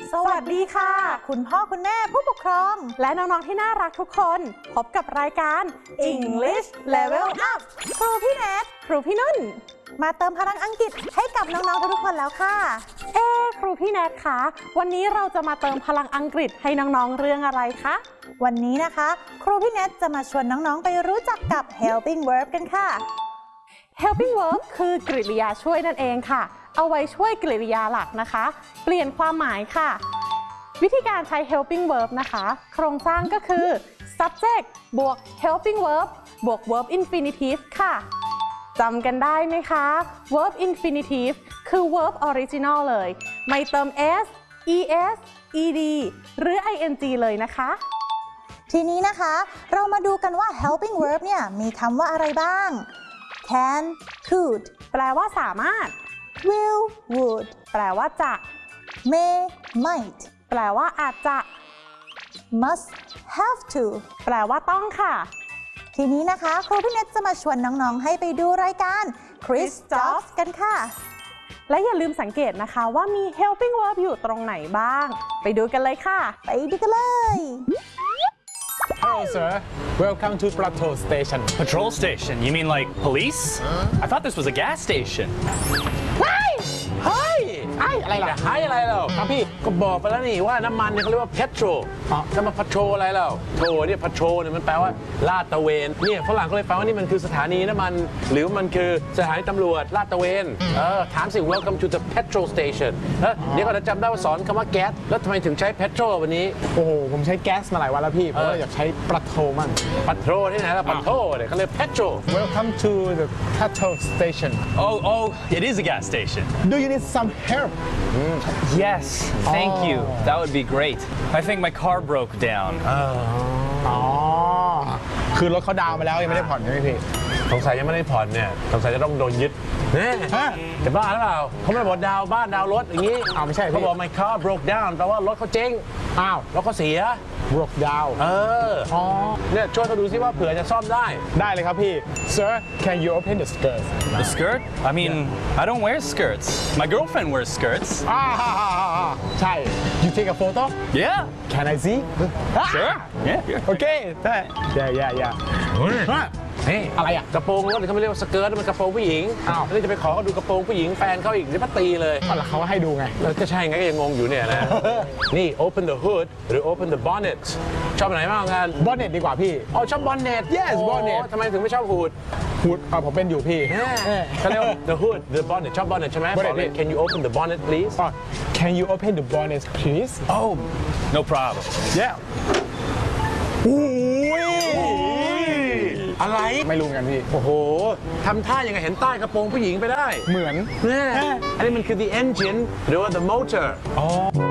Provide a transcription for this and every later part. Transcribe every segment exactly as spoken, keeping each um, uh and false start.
สวัสดีค่ะคุณพ่อคุณแม่ผู้ปกครองและน้องๆที่น่ารักทุกคนพบกับรายการ English Level Up ครูพี่แนทครูพี่นุ่นมาเติมพลังอังกฤษให้กับน้องๆทุกคนแล้วค่ะเอ๊ครูพี่แนทคะวันนี้เราจะมาเติมพลังอังกฤษให้น้องๆเรื่องอะไรคะวันนี้นะคะครูพี่แนทจะมาชวนน้องๆไปรู้จักกับ helping verb กันค่ะ helping verb คือกริยาช่วยนั่นเองค่ะเอาไว้ช่วยกริยาหลักนะคะเปลี่ยนความหมายค่ะวิธีการใช้ helping verb นะคะโครงสร้างก็คือ subject บวก helping verb บวก verb infinitive ค่ะจำกันได้ไหมคะ verb infinitive คือ verb original เลยไม่เติม s es ed หรือ ing เลยนะคะทีนี้นะคะเรามาดูกันว่า helping verb เนี่ยมีคำว่าอะไรบ้าง can could แปลว่าสามารถ will would แปลว่าจะ may might แปลว่าอาจจะ must have to แปลว่าต้องค่ะทีนี้นะคะครูพี่เนทจะมาชวนน้องๆให้ไปดูรายการ Chris Jobs กันค่ะและอย่าลืมสังเกตนะคะว่ามี helping verb อยู่ตรงไหนบ้างไปดูกันเลยค่ะไปดูกันเลย Hello sir welcome to Patrol Station Patrol station you mean like police I thought this was a gas station เฮ้ยเฮ้ยอะไรล่ะเฮ้ยอะไรเราครับพี่ก็บอกไปแล้วนี่ว่าน้ำมันเนี่ยเขาเรียกว่า petrol จะมา patrol อะไรเราโทเนี่ย patrol เนี่ยมันแปลว่าลาดตระเวนเนี่ยฝรั่งก็เลยแปลว่านี่มันคือสถานีน้ำมันหรือมันคือสถานีตำรวจลาดตระเวนเออถามสิ welcome to the petrol station แล้วเดี๋ยวก็จะจำได้ว่าสอนคำว่าแก๊สแล้วทำไมถึงใช้ petrol วันนี้โอ้โหผมใช้แก๊สมาหลายวันแล้วพี่เพราะว่าอยากใช้ปะโทมั่งปะโทที่ไหนล่ะปะโทเนี่ยเขาเรียก petrol welcome to the petrol station oh oh it is a gas station do you need some help yes thank oh. you that would be great I think my car broke down อ๋อคือรถเขาดาวน์มาแล้วยังไม่ได้ผ่อนใช่ไหมพี่สงสัยยังไม่ได้ผ่อนเนี่ยสงสัยจะต้องโดนยึดแน่จะบ้าหรือเปล่าเขาไม่ได้บอกดาวบ้านดาวรถอย่างนี้อ้าวไม่ใช่เขาบอก my car broke down แปลว่ารถเขาเจ๊งอ้าวรถเขาเสีย broke down เอออ๋อเนี่ยช่วยเขาดูซิว่าเผื่อจะซ่อมได้ได้เลยครับพี่ sir can you open the skirt the skirt I mean I don't wear skirts my girlfriend wears skirts อ่าใช่ you take a photo yeah can I see sure yeah okay ได้ yeah yeah yeah เฮ้ยอะไรอ่ะกระโปรงรถเขาไม่เรียกว่าสเกิร์ตมันกระโปรงผู้หญิงอ้าวแล้วจะไปขอเขาดูกระโปรงผู้หญิงแฟนเขาอีกเดี๋ยวมาตีเลยอ๋อแล้วเขาให้ดูไงแล้วก็ใช่ไงก็ยังงงอยู่เนี่ยนะนี่ open the hood หรือ open the bonnet ชอบไหนมากงาน bonnet ดีกว่าพี่อ๋อชอบ bonnet yes bonnet ทำไมถึงไม่ชอบ hood hood อ๋อผมเป็นอยู่พี่เขาเรียกว่า the hood the bonnet ชอบ bonnet ใช่ไหม bonnet can you open the bonnet please can you open the bonnet please oh no problem yeah อุ้ยอะไรไม่รู้กันพี่โอ้โหทำท่ายังไงเห็นใต้กระโปรงผู้หญิงไปได้เหมือนแน่อันนี้มันคือ the engine หรือว่า the motor อ๋อ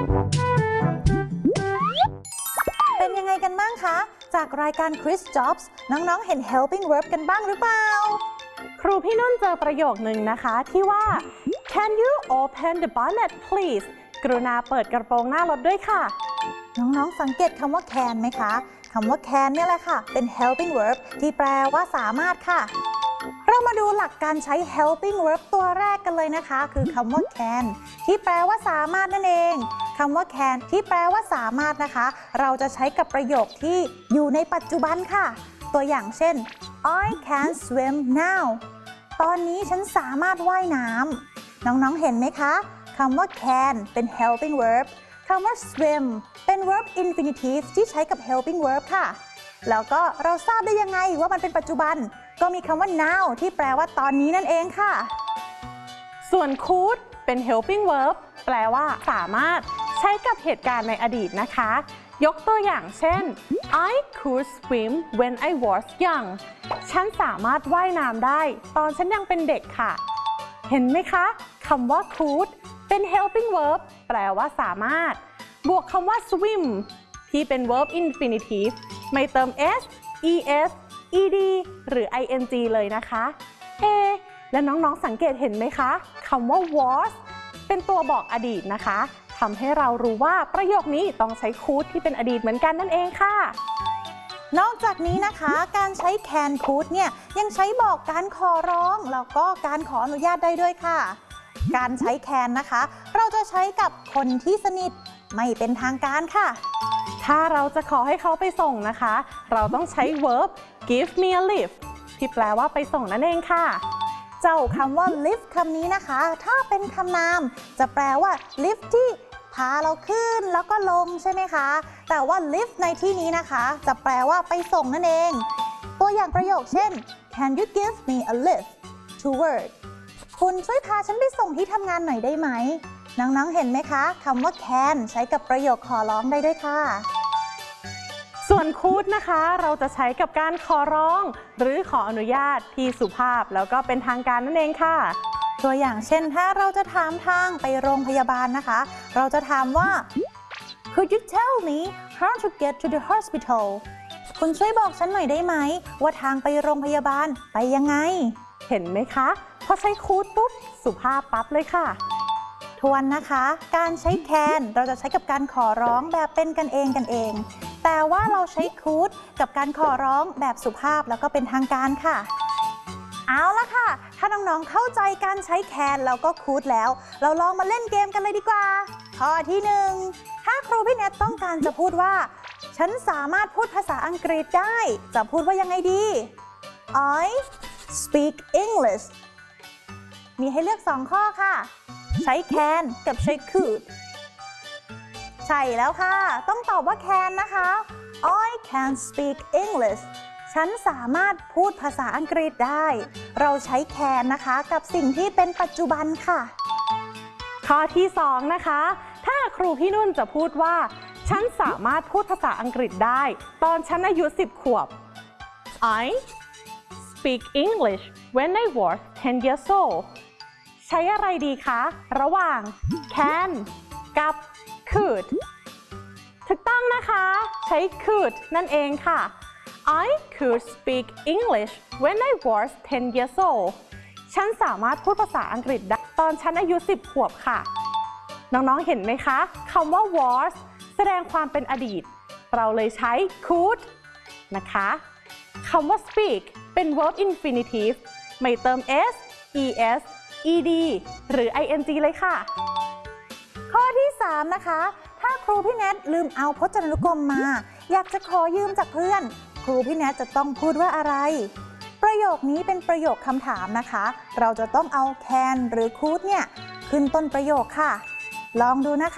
เป็นยังไงกันบ้างคะจากรายการ Chris Jobs น้องๆเห็น helping verb กันบ้างหรือเปล่าครูพี่นุ่นเจอประโยคนึงนะคะที่ว่า can you open the bonnet please กรุณาเปิดกระโปรงหน้ารถด้วยค่ะน้องๆสังเกตคำว่า can ไหมคะคำว่า can เนี่ยแหละค่ะเป็น helping verb ที่แปลว่าสามารถค่ะเรามาดูหลักการใช้ helping verb ตัวแรกกันเลยนะคะคือคำว่า can ที่แปลว่าสามารถนั่นเองคำว่า can ที่แปลว่าสามารถนะคะเราจะใช้กับประโยคที่อยู่ในปัจจุบันค่ะตัวอย่างเช่น I can swim now ตอนนี้ฉันสามารถว่ายน้ำน้องๆเห็นไหมคะคำว่า can เป็น helping verbคำว่า swim เป็น verb infinitive ที่ใช้กับ helping verb ค่ะแล้วก็เราทราบได้ยังไงว่ามันเป็นปัจจุบันก็มีคำว่า now ที่แปลว่าตอนนี้นั่นเองค่ะส่วน could เป็น helping verb แปลว่าสามารถใช้กับเหตุการณ์ในอดีตนะคะยกตัวอย่างเช่น I could swim when I was young ฉันสามารถว่ายน้ำได้ตอนฉันยังเป็นเด็กค่ะเห็นไหมคะคำว่า couldเป็น helping verb แปลว่าสามารถบวกคำว่า swim ที่เป็น verb infinitive ไม่เติม s es ed หรือ ing เลยนะคะเอและน้องๆสังเกตเห็นไหมคะคำว่า was เป็นตัวบอกอดีตนะคะทำให้เรารู้ว่าประโยคนี้ต้องใช้ could ที่เป็นอดีตเหมือนกันนั่นเองค่ะนอกจากนี้นะคะการใช้ can could เนี่ยยังใช้บอกการขอร้องแล้วก็การขออนุญาตได้ด้วยค่ะการใช้ can นะคะเราจะใช้กับคนที่สนิทไม่เป็นทางการค่ะถ้าเราจะขอให้เขาไปส่งนะคะเราต้องใช้ verb give me a lift ที่แปลว่าไปส่งนั่นเองค่ะเจ้าคำว่า lift คำนี้นะคะถ้าเป็นคำนามจะแปลว่า lift ที่พาเราขึ้นแล้วก็ลงใช่ไหมคะแต่ว่า lift ในที่นี้นะคะจะแปลว่าไปส่งนั่นเองตัวอย่างประโยคเช่น Can you give me a lift to work คุณช่วยพาฉันไปส่งที่ทำงานหน่อยได้ไหมน้องๆเห็นไหมคะคำว่า can ใช้กับประโยคขอร้องได้ด้วยค่ะส่วนคูดนะคะเราจะใช้กับการขอร้องหรือขออนุญาตที่สุภาพแล้วก็เป็นทางการนั่นเองค่ะตัวอย่างเช่นถ้าเราจะถามทางไปโรงพยาบาลนะคะเราจะถามว่า Could you tell me how to get to the hospital คุณช่วยบอกฉันหน่อยได้ไหมว่าทางไปโรงพยาบาลไปยังไงเห็นไหมคะพอใช้คูดปุ๊บสุภาพปั๊บเลยค่ะทวนนะคะการใช้ can เราจะใช้กับการขอร้องแบบเป็นกันเองกันเองแต่ว่าเราใช้คูดกับการขอร้องแบบสุภาพแล้วก็เป็นทางการค่ะเอาละค่ะถ้าน้องๆเข้าใจการใช้ can แล้วก็คูดแล้วเราลองมาเล่นเกมกันเลยดีกว่าข้อที่หนึ่งถ้าครูพี่แนทต้องการจะพูดว่าฉันสามารถพูดภาษาอังกฤษได้จะพูดว่ายังไงดี I speak English มีให้เลือกสองข้อค่ะใช้ can กับใช้ could ใช่แล้วค่ะต้องตอบว่า can นะคะ I can speak English ฉันสามารถพูดภาษาอังกฤษได้เราใช้ can นะคะกับสิ่งที่เป็นปัจจุบันค่ะข้อที่สองนะคะถ้าครูพี่นุ่นจะพูดว่าฉันสามารถพูดภาษาอังกฤษได้ตอนฉันอายุสิบขวบ I speak English when I was ten years old ใช้อะไรดีคะระหว่าง can กับ could ถูกต้องนะคะใช้ could นั่นเองค่ะ I could speak English when I was ten years old ฉันสามารถพูดภาษาอังกฤษได้ตอนฉันอายุสิบขวบค่ะน้องๆเห็นไหมคะคำว่า was แสดงความเป็นอดีตเราเลยใช้ could นะคะคำว่า speak เป็น verb infinitive ไม่เติม s es ed หรือ ing เลยค่ะข้อที่สามนะคะถ้าครูพี่แนทลืมเอาพจนานุกรมมาอยากจะขอยืมจากเพื่อนครูพี่แนทจะต้องพูดว่าอะไรประโยคนี้เป็นประโยคคำถามนะคะเราจะต้องเอา can หรือ could เนี่ยขึ้นต้นประโยคค่ะลองดูนะคะ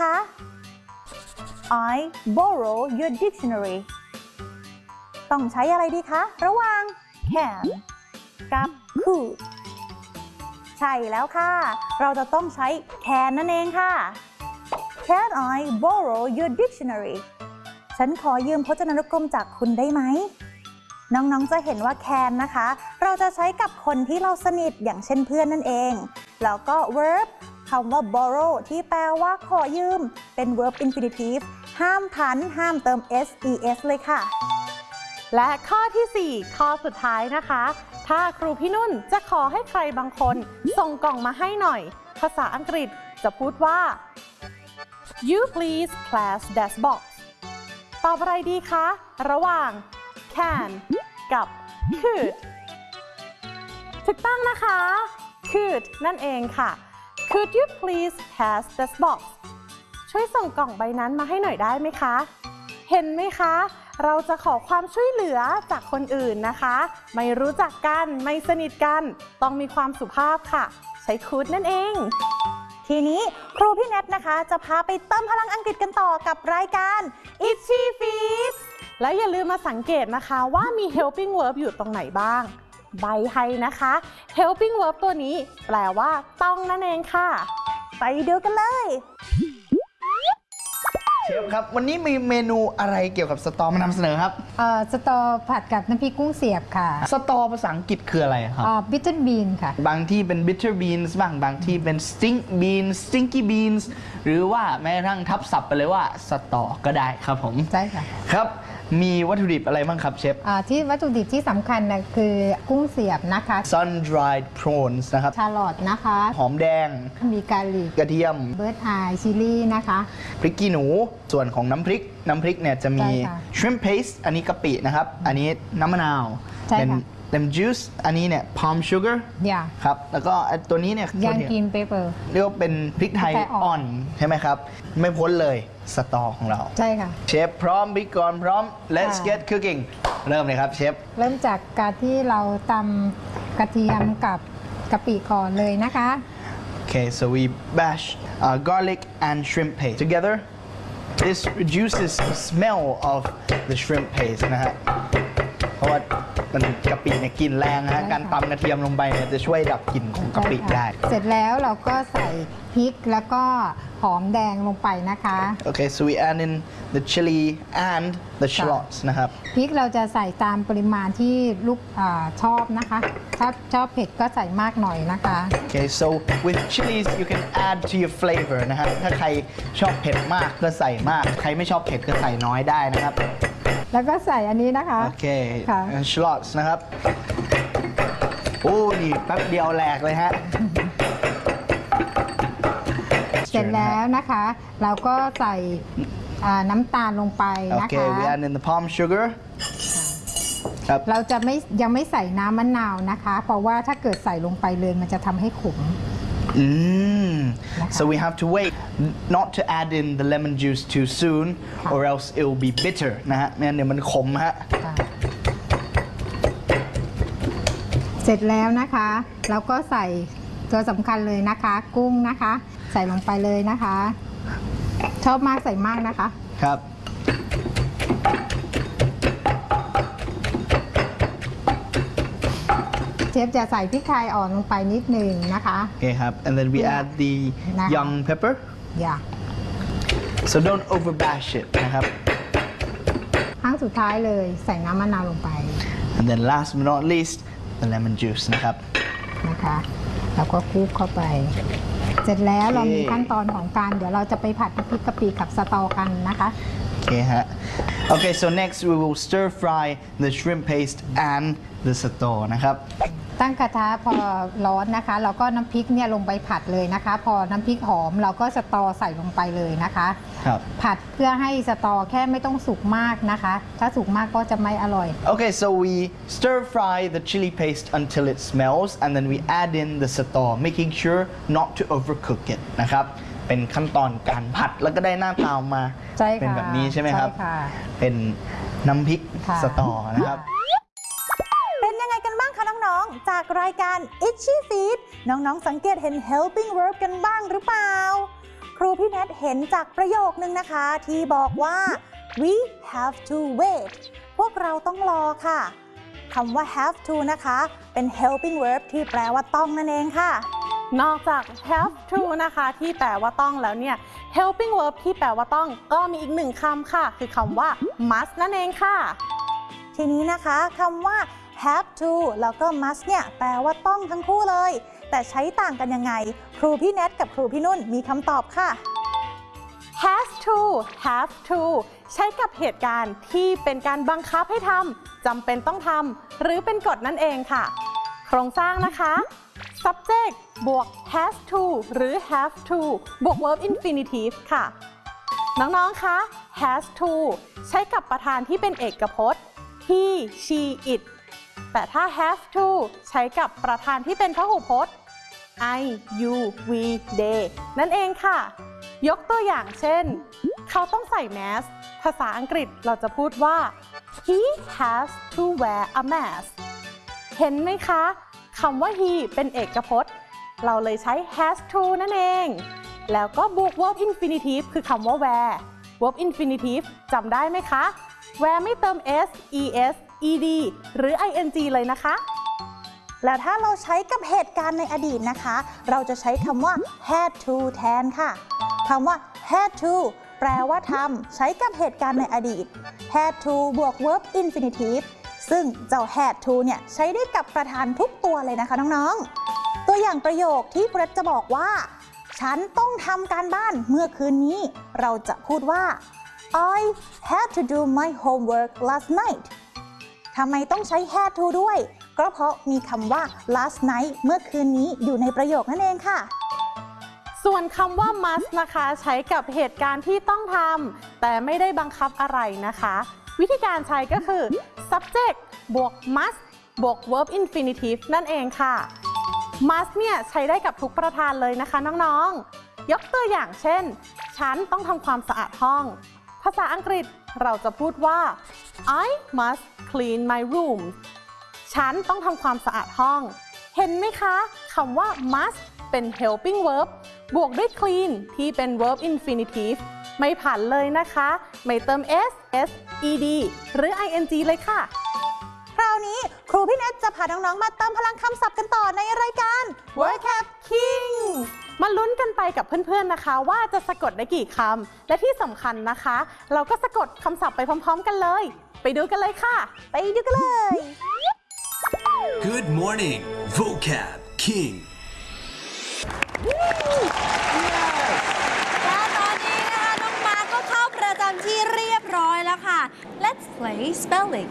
I borrow your dictionary ต้องใช้อะไรดีคะระหว่าง can กับ could ใช่แล้วค่ะเราจะต้องใช้ can นั่นเองค่ะ Can I borrow your dictionary ฉันขอยืมพจนานุกรมจากคุณได้ไหมน้องๆจะเห็นว่า can นะคะเราจะใช้กับคนที่เราสนิทอย่างเช่นเพื่อนนั่นเองแล้วก็ verb คำว่า borrow ที่แปลว่าขอยืมเป็น verb infinitive ห้ามพันห้ามเติม ses เลยค่ะและข้อที่สี่ข้อสุดท้ายนะคะถ้าครูพี่นุ่นจะขอให้ใครบางคนส่งกล่องมาให้หน่อยภาษาอังกฤษจะพูดว่า You please class that box ตอบอะไรดีคะระหว่าง can กับ could ถูกต้องนะคะ could นั่นเองค่ะ Could you please pass that box ช่วยส่งกล่องใบนั้นมาให้หน่อยได้ไหมคะเห็นไหมคะเราจะขอความช่วยเหลือจากคนอื่นนะคะไม่รู้จักกันไม่สนิทกันต้องมีความสุภาพค่ะใช้ could นั่นเองทีนี้ครูพี่แนทนะคะจะพาไปเติมพลังอังกฤษกันต่อกับรายการ Itchy Feet แล้วอย่าลืมมาสังเกตนะคะว่ามี helping verb อยู่ตรงไหนบ้างใบให้นะคะ helping verb ตัวนี้แปลว่าต้องนั่นเองค่ะไปดูกันเลยเชฟครับวันนี้มีเมนูอะไรเกี่ยวกับสตอมานำเสนอครับเอ่อสตอผัดกับน้ำพริกกุ้งเสียบค่ะสตอภาษาอังกฤษคืออะไรครับอ่าบิทเทิลบีนค่ะบางที่เป็น bitter beans บ้างบางที่เป็น stink beans stinky beans หรือว่าแม้กระทั่งทับศัพท์ไปเลยว่าสตอก็ได้ครับผมใช่ค่ะครับมีวัตถุดิบอะไรบ้างครับเชฟอ่าที่วัตถุดิบที่สำคัญนะคือกุ้งเสียบนะคะ sun dried prawns นะครับชาลอตนะคะหอมแดงมีกาลิกกระเทียมเบิร์ดไอชิลลี่นะคะพริกขี้หนูส่วนของน้ำพริกน้ำพริกเนี่ยจะมี shrimp paste อันนี้กะปินะครับอันนี้น้ำมะนาวเป็น lemon juice อันนี้เนี่ย palm sugar อย่าครับแล้วก็ไอ้ตัวนี้เนี่ยยังกินเปเปอร์เรียกว่าเป็นพริกไทยพริกไทยอ่อนอ่อนใช่ไหมครับ ไม่พ้นเลยสตอของเราใช่ค่ะเชฟพร้อมพิกรพร้อม let's ค่ะ get cooking เริ่มเลยครับเชฟเริ่มจากการที่เราตำกระเทียมกับกะปิก่อนเลยนะคะ Okay, so we bash uh, garlic and shrimp paste together. This reduces the smell of the shrimp paste นะฮะ เพราะว่ามันกะปิเนี่ยกลิ่นแรงนะฮะใช่ค่ะการตำกระเทียมลงไปเนี่ยจะช่วยดับกลิ่นของกะปิได้เสร็จแล้วเราก็ใส่พริกแล้วก็หอมแดงลงไปนะคะ Okay, so we add in the chili and the shallots นะครับพริกเราจะใส่ตามปริมาณที่ลูกอาชอบนะคะ ถ้าชอบเผ็ดก็ใส่มากหน่อยนะคะ Okay, so with chilies you can add to your flavor นะฮะ ถ้าใครชอบเผ็ดมากก็ใส่มาก ใครไม่ชอบเผ็ดก็ใส่น้อยได้นะครับแล้วก็ใส่อันนี้นะคะโอเคค่ะ shallots นะครับ โอ้นี่แป๊บเดียวแหลกเลยฮะเสร็จแล้วนะคะ เราก็ใส่อ่าน้ำตาลลงไปนะคะ Okay, we add in the palm sugar ครับเราจะไม่ยังไม่ใส่น้ำมะนาวนะคะ เพราะว่าถ้าเกิดใส่ลงไปเลยมันจะทำให้ขม Mm. Okay. So we have to wait not to add in the lemon juice too soon or else it will be bitter นะฮะไม่งั้นเดี๋ยวมันขมฮะเสร็จแล้วนะคะ เราก็ใส่ตัวสำคัญเลยนะคะ กุ้งนะคะ ใส่ลงไปเลยนะคะ ชอบมากใส่มากนะคะครับเชฟจะใส่พริกไทยอ่อนลงไปนิดหนึ่งนะคะโอเคครับ and then we Yeah. add the นะคะ young pepper อย่า so don't over bash it นะครับครั้งสุดท้ายเลยใส่น้ำมะนาวลงไป and then last but not least the lemon juice นะครับนะคะแล้วก็คลุกเข้าไป เสร็จแล้วโอเคเรามีขั้นตอนของการเดี๋ยวเราจะไปผัดน้ำพริกกะปิกับสตอกันนะคะโอเคฮะ Okay, so next we will stir fry the shrimp paste and the sato นะครับตั้งกระทะพอร้อนนะคะ เราก็น้ำพริกเนี่ยลงไปผัดเลยนะคะ พอน้ำพริกหอมเราก็สตอใส่ลงไปเลยนะคะครับผัดเพื่อให้สตอแค่ไม่ต้องสุกมากนะคะ ถ้าสุกมากก็จะไม่อร่อย Okay, so we stir fry the chili paste until it smells and then we add in the sato, making sure not to overcook it นะครับ เป็นขั้นตอนการผัดแล้วก็ได้หน้าตาออกมาใช่ค่ะเป็นแบบนี้ใช่ไหมครับใช่ค่ะเป็นน้ำพริกค่ะสตอนะครับเป็นยังไงกันบ้างคะน้องๆ จากรายการ Itchy Feet น้องๆ สังเกตเห็น helping verb กันบ้างหรือเปล่า ครูพี่แนทเห็นจากประโยคนึงนะคะที่บอกว่า we have to wait พวกเราต้องรอค่ะคำว่า have to นะคะเป็น helping verb ที่แปลว่าต้องนั่นเองค่ะ นอกจาก have to นะคะที่แปลว่าต้องแล้วเนี่ย helping verb ที่แปลว่าต้องก็มีอีกหนึ่งคำค่ะ คือคำว่า must นั่นเองค่ะ ทีนี้นะคะคำว่า have to แล้วก็ must เนี่ยแปลว่าต้องทั้งคู่เลย แต่ใช้ต่างกันยังไง ครูพี่แนทกับครูพี่นุ่นมีคำตอบค่ะ has to have to ใช้กับเหตุการณ์ที่เป็นการบังคับให้ทำจำเป็นต้องทำหรือเป็นกฎนั่นเองค่ะ โครงสร้างนะคะ subject บวก has to หรือ have to บวก verb infinitive ค่ะ น้องๆ คะ has to ใช้กับประธานที่เป็นเอกพจน์ he she it แต่ถ้า have to ใช้กับประธานที่เป็นพหูพจน์ I you we they นั่นเองค่ะ ยกตัวอย่างเช่น เขาต้องใส่แมสภาษาอังกฤษเราจะพูดว่า he has to wear a mask เห็นไหมคะคำว่า he เป็นเอกพจน์ เราเลยใช้ has to นั่นเอง แล้วก็บวก verb infinitive คือคำว่า wear verb infinitive จำได้ไหมคะ wear ไม่เติม s es ed หรือ ing เลยนะคะ แล้วถ้าเราใช้กับเหตุการณ์ในอดีตนะคะ เราจะใช้คำว่า had to แทนค่ะคำว่า had to แปลว่าทำใช้กับเหตุการณ์ในอดีต had to บวก verb infinitive ซึ่งเจ้า had to เนี่ยใช้ได้กับประธานทุกตัวเลยนะคะน้องๆ ตัวอย่างประโยคที่เกรดจะบอกว่า ฉันต้องทำการบ้านเมื่อคืนนี้ เราจะพูดว่า I had to do my homework last night ทำไมต้องใช้ had to ด้วยก็เพราะมีคำว่า last night เมื่อคืนนี้อยู่ในประโยคนั่นเองค่ะ ส่วนคำว่า must นะคะใช้กับเหตุการณ์ที่ต้องทำแต่ไม่ได้บังคับอะไรนะคะ วิธีการใช้ก็คือ subject บวก must บวก verb infinitive นั่นเองค่ะ must เนี่ยใช้ได้กับทุกประธานเลยนะคะน้องๆ ยกตัวอย่างเช่น ฉันต้องทำความสะอาดห้อง ภาษาอังกฤษเราจะพูดว่า I must clean my room ฉันต้องทำความสะอาดห้อง เห็นไหมคะคำว่า must เป็น helping verb บวกด้วย clean ที่เป็น verb infinitive ไม่ผันเลยนะคะ ไม่เติม s, s, ed หรือ ing เลยค่ะ คราวนี้ครูพี่เนทจะพาน้องๆมาเติมพลังคำศัพท์กันต่อในรายการ Vocab King มาลุ้นกันไปกับเพื่อนๆนะคะ ว่าจะสะกดได้กี่คำและที่สำคัญนะคะ เราก็สะกดคำศัพท์ไปพร้อมๆกันเลย ไปดูกันเลยค่ะ ไปดูกันเลย Good morning, Vocab King. และตอนนี้นะคะน้องมาร์คก็เข้าประจำที่เรียบร้อยแล้วค่ะ Let's play spelling.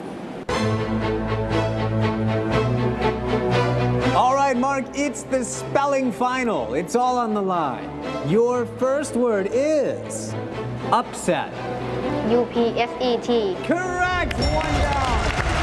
All right, Mark, it's the spelling final. It's all on the line. Your first word is upset. U P S E T Correct. One down.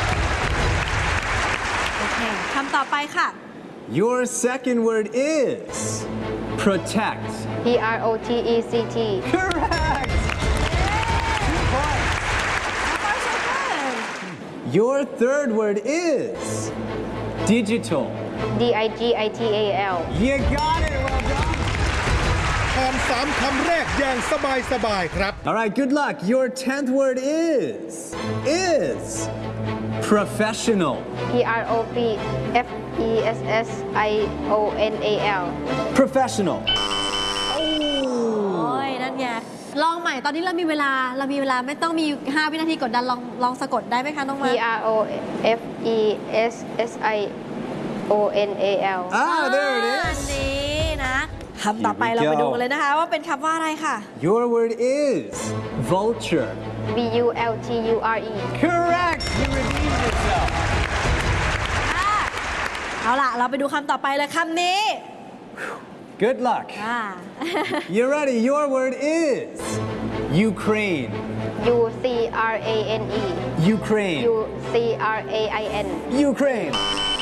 โอเคคำต่อไปค่ะ Your second word is protect. P R O T E C T Correct. Two points. First one. Your third word is digital. D I G I T A L You got it. Well done. ผ่านสามคำแรกอย่างสบายสบายครับ All right, good luck. Your tenth word is is professional. P R O F F E S S I O N A L Professional. โอ้ยนั่นไงลองใหม่ตอนนี้เรามีเวลาเรามีเวลาไม่ต้องมีห้าวินาทีกดดันลองลองสะกดได้ไหมคะน้อง P มาร์ค R O F E S S I O N A L Ah, there it อัน is. นี้นะคำต่อไป Here we เราไป go. ดูกันเลยนะคะ ว่าเป็นคำว่าอะไรค่ะ Your word is vulture. V U L T U R E Correct. You redeemed yourself. เอาล่ะ เราไปดูคำต่อไปเลยคำนี้ Good luck. อ่า You ready? Your word is Ukraine. U C R A N E Ukraine. U C R A I N Ukraine.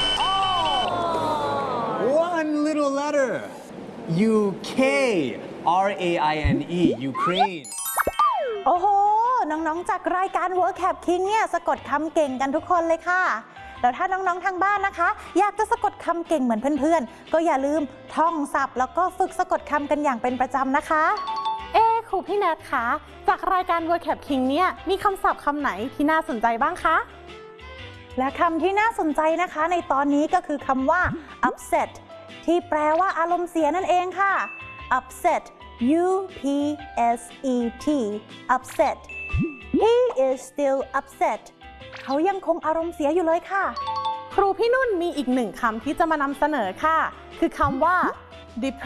One little letter. U K R A I N E. Ukraine. โอ้โห น้องๆ จากรายการ Vocab King เนี่ยสะกดคำเก่งกันทุกคนเลยค่ะ แล้วถ้าน้องๆ ทางบ้านนะคะ อยากจะสะกดคำเก่งเหมือนเพื่อนๆ ก็อย่าลืมท่องศัพท์แล้วก็ฝึกสะกดคำกันอย่างเป็นประจำนะคะ เอ๊ะครูพี่แนทคะจากรายการ Vocab King เนี่ยมีคำศัพท์คำไหนที่น่าสนใจบ้างคะ และคำที่น่าสนใจนะคะในตอนนี้ก็คือคำว่า upset ที่แปลว่าอารมณ์เสียนั่นเองค่ะ upset U P S E T upset He is still upset เขายังคงอารมณ์เสียอยู่เลยค่ะ ครูพี่นุ่นมีอีกหนึ่งคำที่จะมานำเสนอค่ะ คือคำว่า depressed